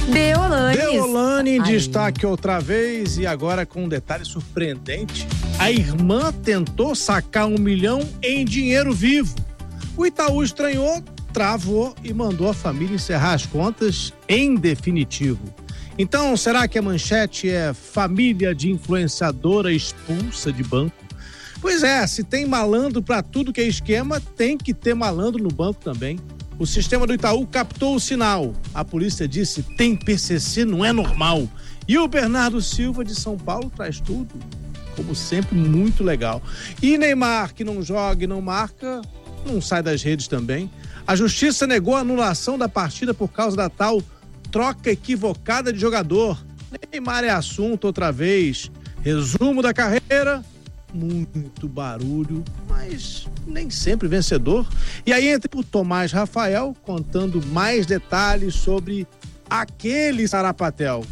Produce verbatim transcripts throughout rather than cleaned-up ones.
Deolane. Deolane em destaque outra vez e agora com um detalhe surpreendente. A irmã tentou sacar um milhão em dinheiro vivo. O Itaú estranhou, travou e mandou a família encerrar as contas em definitivo. Então, será que a manchete é família de influenciadora expulsa de banco? Pois é, se tem malandro para tudo que é esquema, tem que ter malandro no banco também. O sistema do Itaú captou o sinal. A polícia disse, tem P C C, não é normal. E o Bernardo Silva de São Paulo traz tudo, como sempre, muito legal. E Neymar, que não joga e não marca, não sai das redes também. A justiça negou a anulação da partida por causa da tal troca equivocada de jogador. Neymar é assunto outra vez. Resumo da carreira, muito barulho, mas nem sempre vencedor. E aí entra o Tomás Rafael contando mais detalhes sobre aquele sarapatel.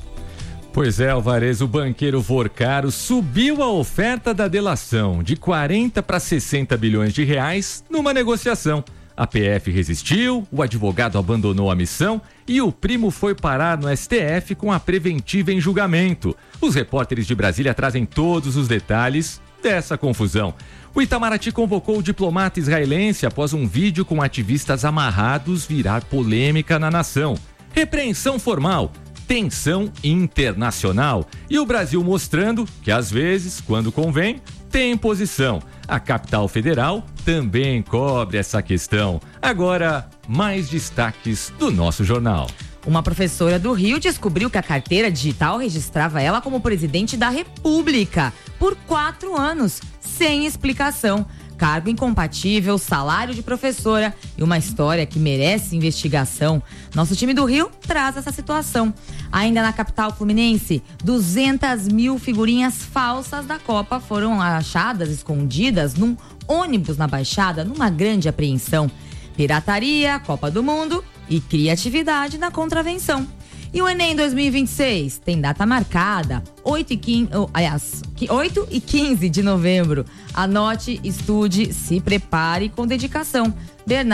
Pois é, Alvarez, o banqueiro Vorcaro subiu a oferta da delação de quarenta para sessenta bilhões de reais numa negociação. A P F resistiu, o advogado abandonou a missão e o primo foi parar no S T F com a preventiva em julgamento. Os repórteres de Brasília trazem todos os detalhes dessa confusão. O Itamaraty convocou o diplomata israelense após um vídeo com ativistas amarrados virar polêmica na nação. Repreensão formal, tensão internacional e o Brasil mostrando que, às vezes, quando convém, tem posição. A capital federal também cobre essa questão. Agora, mais destaques do nosso jornal. Uma professora do Rio descobriu que a carteira digital registrava ela como presidente da República por quatro anos, sem explicação. Cargo incompatível, salário de professora e uma história que merece investigação. Nosso time do Rio traz essa situação. Ainda na capital fluminense, duzentas mil figurinhas falsas da Copa foram achadas escondidas num ônibus na Baixada, numa grande apreensão. Pirataria, Copa do Mundo e criatividade na contravenção. E o Enem dois mil e vinte e seis tem data marcada, oito e quinze, oh, aliás, oito e quinze de novembro. Anote, estude, se prepare com dedicação. Bernardo